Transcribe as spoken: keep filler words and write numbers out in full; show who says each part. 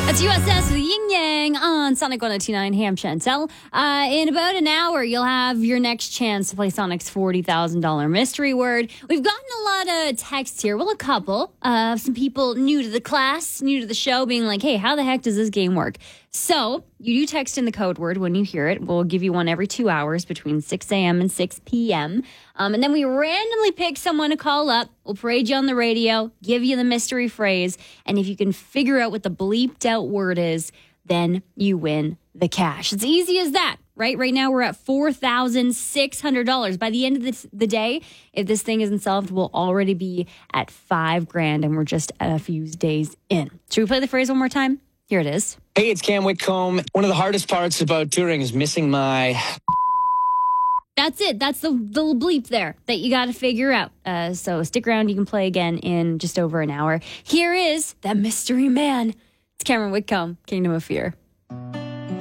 Speaker 1: That's U S S with Yin Yang on Sonic one oh two point nine Ham Chantel. Uh, in about an hour, you'll have your next chance to play Sonic's forty thousand dollars mystery word. We've gotten a lot of texts here. Well, a couple of uh, some people new to the class, new to the show, being like, hey, how the heck does this game work? So you do text in the code word when you hear it. We'll give you one every two hours between six a.m. and six p.m. Um, and then we randomly pick someone to call up. We'll parade you on the radio, give you the mystery phrase. And if you can figure out what the bleeped out word is, then you win the cash. It's easy as that, right? Right now we're at four thousand six hundred dollars. By the end of this, the day, if this thing isn't solved, we'll already be at five grand and we're just a few days in. Should we play the phrase one more time? Here it is.
Speaker 2: Hey, it's Cam Whitcomb. One of the hardest parts about touring is missing my...
Speaker 1: That's it. That's the, the bleep there that you got to figure out. Uh, so stick around. You can play again in just over an hour. Here is that mystery man. It's Cameron Whitcomb, Kingdom of Fear.